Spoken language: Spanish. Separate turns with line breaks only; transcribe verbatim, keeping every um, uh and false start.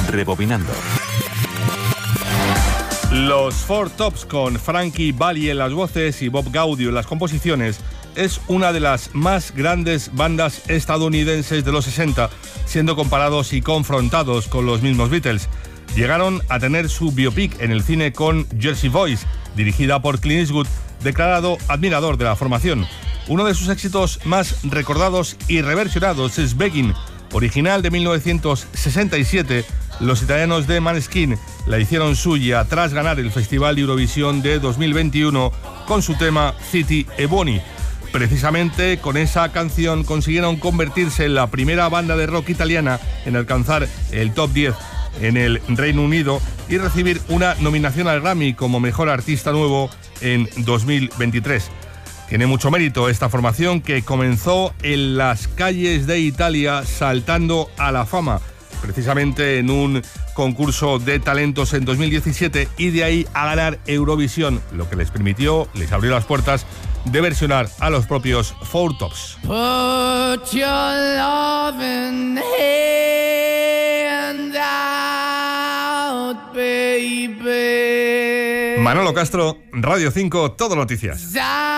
Rebobinando.
Los Four Tops, con Frankie Valli en las voces y Bob Gaudio en las composiciones, es una de las más grandes bandas estadounidenses de los sesenta, siendo comparados y confrontados con los mismos Beatles. Llegaron a tener su biopic en el cine con Jersey Boys, dirigida por Clint Eastwood, declarado admirador de la formación. Uno de sus éxitos más recordados y reversionados es Begging, original de mil novecientos sesenta y siete. Los italianos de Maneskin la hicieron suya tras ganar el Festival de Eurovisión de dos mil veintiuno con su tema City e Bonnie. Precisamente con esa canción consiguieron convertirse en la primera banda de rock italiana en alcanzar el top diez en el Reino Unido y recibir una nominación al Grammy como Mejor Artista Nuevo en dos mil veintitrés. Tiene mucho mérito esta formación, que comenzó en las calles de Italia saltando a la fama, precisamente en un concurso de talentos en dos mil diecisiete, y de ahí a ganar Eurovisión, lo que les permitió, les abrió las puertas de versionar a los propios Four Tops.
Put your loving hand out, baby.
Manolo Castro, Radio cinco, Todo Noticias.